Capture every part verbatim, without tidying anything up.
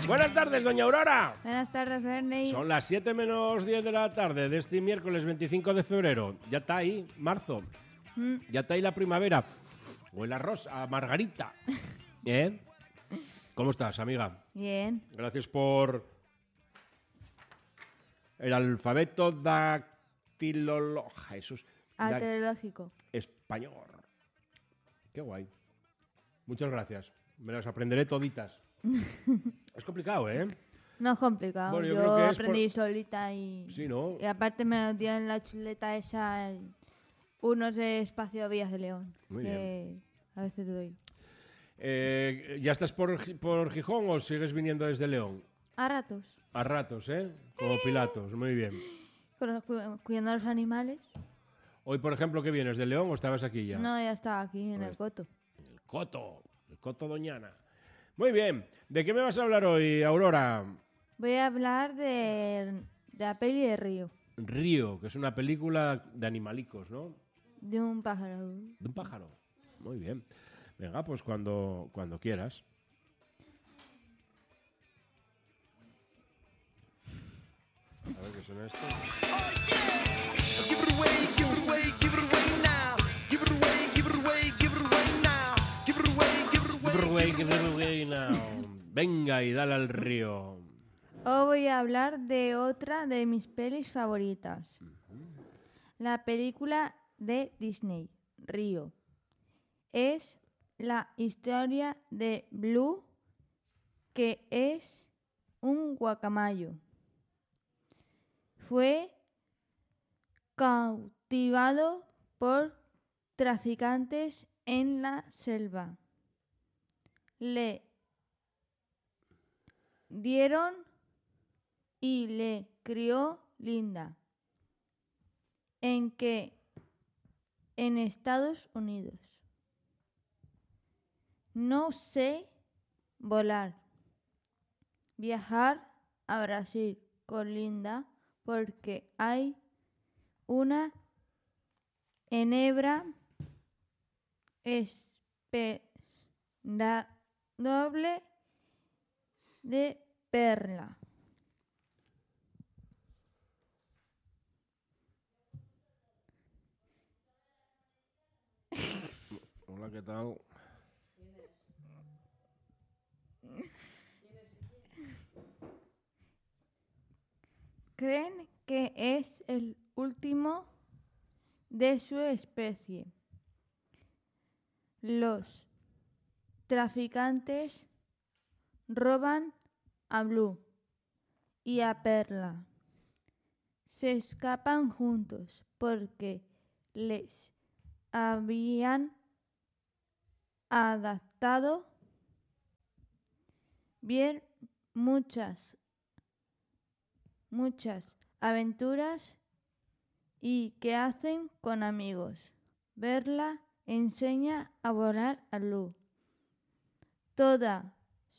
Buenas tardes, doña Aurora. Buenas tardes, Bernie. Son las siete menos diez de la tarde de este miércoles veinticinco de febrero. Ya está ahí, marzo. Mm. Ya está ahí la primavera. O el arroz a margarita. ¿Eh? ¿Cómo estás, amiga? Bien. Gracias por el alfabeto dactilolo... Jesús. Da- Arqueológico. español. Qué guay. Muchas gracias. Me las aprenderé toditas. Es complicado, ¿eh? No es complicado. Bueno, yo yo creo que es aprendí por- solita y... Sí, ¿no? Y aparte me dieron la chuleta esa... el- Unos de Espacio Vías de León. Muy que A veces te doy. Eh, ¿Ya estás por, Gi- por Gijón o sigues viniendo desde León? A ratos. A ratos, ¿eh? Como Pilatos, muy bien. Con los cu- cuidando a los animales. Hoy, por ejemplo, ¿qué vienes? ¿De León o estabas aquí ya? No, ya estaba aquí en Pues- el coto. El Coto, el Coto Doñana. Muy bien. ¿De qué me vas a hablar hoy, Aurora? Voy a hablar de, de la peli de Río. Río, que es una película de animalicos, ¿no? De un pájaro. De un pájaro. Muy bien. Venga, pues cuando, cuando quieras. A ver qué suena esto. Give it away, give it away, give it away now. Give it away, give it away, give it away now. Give it away, give it away. Broadway, Broadway now. Venga y dale al río. Hoy voy a hablar de otra de mis pelis favoritas. La película de Disney, Río. Es la historia de Blue, que es un guacamayo. Fue cautivado por traficantes en la selva. Le dieron y le crió Linda, en que en Estados Unidos. No sé volar. Viajar a Brasil con Linda porque hay una enebra esperable de perla. Hola, ¿qué tal? Creen que es el último de su especie. Los traficantes roban a Blue y a Perla. Se escapan juntos porque les habían adaptado bien muchas muchas aventuras y que hacen con amigos. Verla enseña a volar a Blue. Toda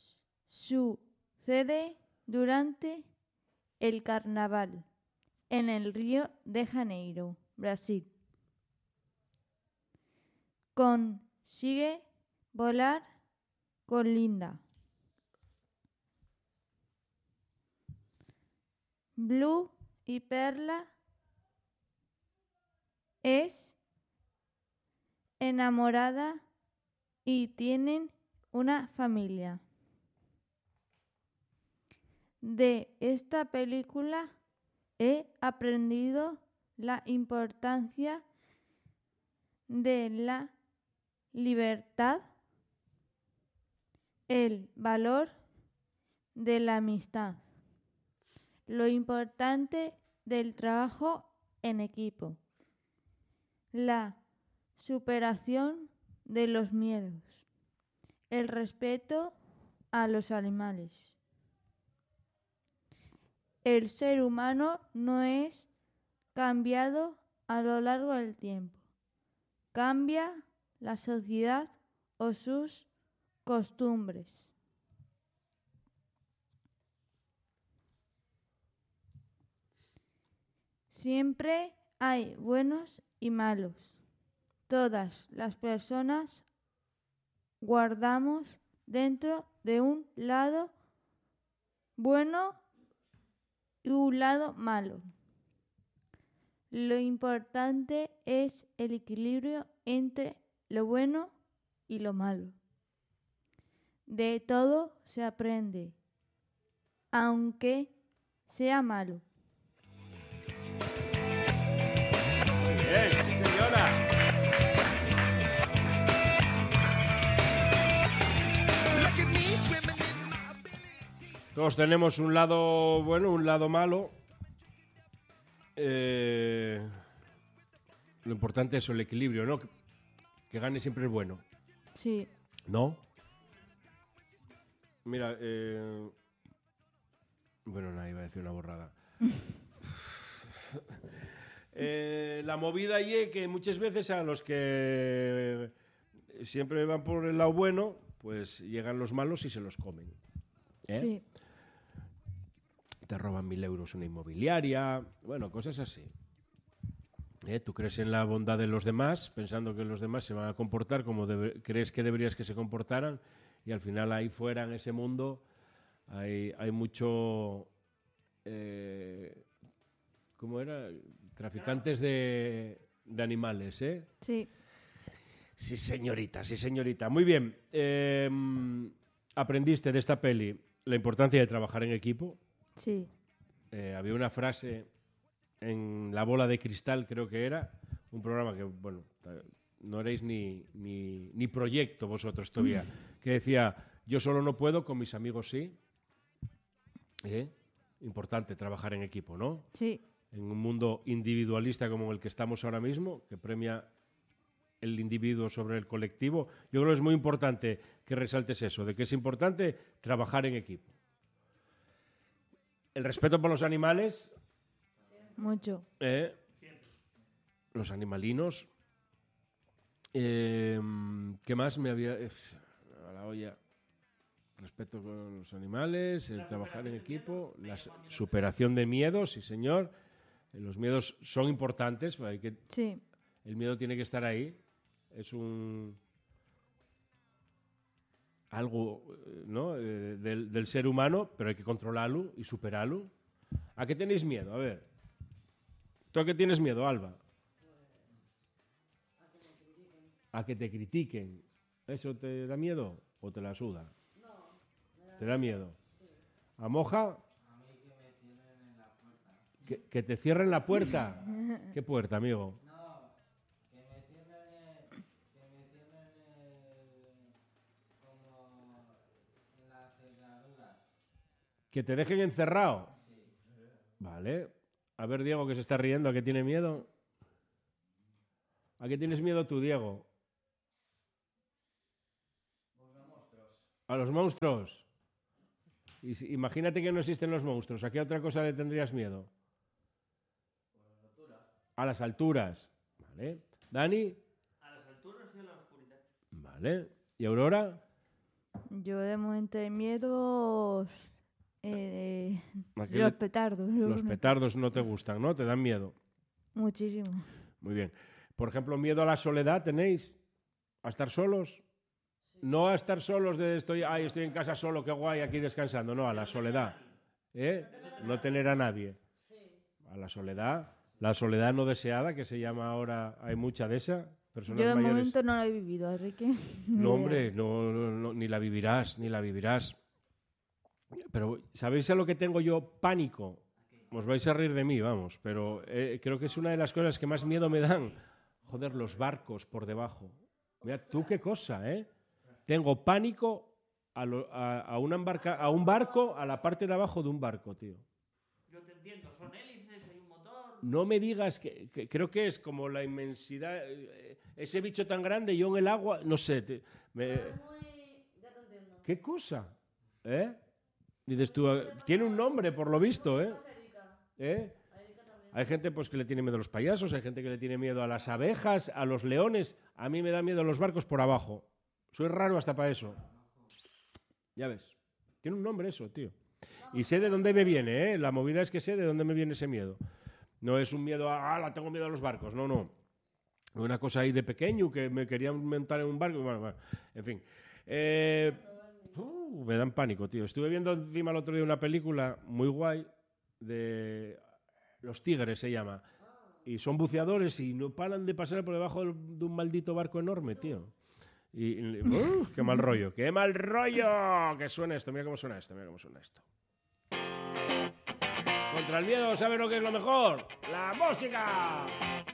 sucede durante el carnaval en el Río de Janeiro, Brasil. Consigue volar con Linda. Blue y Perla es enamorada y tienen una familia. De esta película he aprendido la importancia de la libertad, el valor de la amistad, lo importante del trabajo en equipo, la superación de los miedos, el respeto a los animales. El ser humano no es cambiado a lo largo del tiempo. Cambia la sociedad o sus costumbres. Siempre hay buenos y malos. Todas las personas guardamos dentro de un lado bueno y un lado malo. Lo importante es el equilibrio entre lo bueno y lo malo. De todo se aprende, aunque sea malo. Bien, sí, señora. Look at me swimming in my ability. Todos tenemos un lado bueno, un lado malo. Eh, lo importante es el equilibrio, ¿no? Que, que gane siempre es bueno, Sí, ¿no? Mira, eh, bueno, nada, iba a decir una borrada. Eh, la movida y es que muchas veces a los que siempre van por el lado bueno, pues llegan los malos y se los comen. ¿Eh? sí, Te roban mil euros una inmobiliaria, bueno, cosas así. ¿Eh? Tú crees en la bondad de los demás, pensando que los demás se van a comportar como debe- crees que deberías que se comportaran, y al final ahí fuera, en ese mundo, hay, hay mucho... Eh, ¿Cómo era? Traficantes de, de animales, ¿eh? sí, Sí, señorita, sí, señorita. Muy bien. Eh, aprendiste de esta peli la importancia de trabajar en equipo. sí, Eh, había una frase en La Bola de Cristal, creo que era, un programa que, bueno, ta- no erais ni, ni, ni proyecto vosotros todavía, que decía, yo solo no puedo, con mis amigos sí. ¿Eh? Importante trabajar en equipo, ¿no? sí, En un mundo individualista como el que estamos ahora mismo, que premia el individuo sobre el colectivo, yo creo que es muy importante que resaltes eso, de que es importante trabajar en equipo. El respeto por los animales, mucho. eh, los animalinos. Eh, ¿Qué más me había...? eh, a la olla. Respeto con los animales, el trabajar en equipo, la s- superación de miedos, sí señor. Eh, Los miedos son importantes, pero hay que, Sí, el miedo tiene que estar ahí. Es un... algo, eh, ¿no? Eh, del, del ser humano, pero hay que controlarlo y superarlo. ¿A qué tenéis miedo? A ver. ¿Tú a qué tienes miedo, Alba? A que te critiquen. ¿Eso te da miedo o te la suda? ¿Te da miedo? ¿A Moja? Que, que te cierren la puerta. ¿Qué puerta, amigo? Que me cierren el, que me cierren el, como en la cerradura. Que te dejen encerrado. Vale. A ver, Diego, que se está riendo, ¿a qué tiene miedo? ¿A qué tienes miedo tú, Diego? ¿A los monstruos? Y si- imagínate que no existen los monstruos. ¿A qué otra cosa le tendrías miedo? A las alturas. Vale. ¿Dani? A las alturas y a la oscuridad. Vale. ¿Y Aurora? yo de momento de miedo eh, ¿A qué los le- petardos. Los petardos no te gustan, ¿no? Te dan miedo. Muchísimo. Muy bien. Por ejemplo, miedo a la soledad, ¿tenéis? ¿A estar solos? No a estar solos de estoy, ay, estoy en casa solo, qué guay, aquí descansando. No, a la soledad. ¿Eh? No tener a nadie. A la soledad. La soledad no deseada, que se llama ahora, hay mucha de esa. Personas Yo de mayores. momento no lo he vivido, así que... ni No, idea. hombre, no, no, no, ni la vivirás, ni la vivirás. Pero, ¿sabéis a lo que tengo yo pánico? Os vais a reír de mí, vamos, pero eh, creo que es una de las cosas que más miedo me dan. Joder, los barcos por debajo. Mira, tú qué cosa, ¿eh? Tengo pánico a, lo- a- a una embarca- a un barco, a la parte de abajo de un barco, tío. Yo te entiendo, son hélices, hay un motor. No me digas que, que- creo que es como la inmensidad, eh, ese bicho tan grande, yo en el agua, no sé. te- me- ¿Qué cosa? ¿Eh? Dices tú, eh, tiene un nombre por lo visto, ¿eh? ¿Eh? Hay gente pues que le tiene miedo a los payasos, hay gente que le tiene miedo a las abejas, a los leones. A mí me da miedo los barcos por abajo. Soy raro hasta para eso. Ya ves. Tiene un nombre eso, tío. Y sé de dónde me viene, ¿eh? La movida es que sé de dónde me viene ese miedo. No es un miedo a, ah, la tengo miedo a los barcos. No, no. Una cosa ahí de pequeño que me querían montar en un barco. Bueno, bueno, en fin. Eh, uh, Uh, me dan pánico, tío. Estuve viendo encima el otro día una película muy guay de Los Tigres, se llama. Y son buceadores y no paran de pasar por debajo de un maldito barco enorme, tío. Y, y uh, qué mal rollo, qué mal rollo. Que suena esto, mira cómo suena esto, mira cómo suena esto. Contra el miedo, ¿sabes lo que es lo mejor? ¡La música!